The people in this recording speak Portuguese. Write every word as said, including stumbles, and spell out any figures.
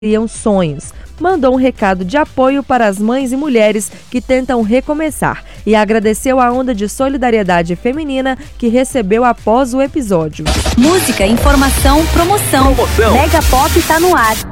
criam sonhos. Mandou um recado de apoio para as mães e mulheres que tentam recomeçar e agradeceu a onda de solidariedade feminina que recebeu após o episódio. Música, informação, promoção. Promoção. Mega Pop tá no ar.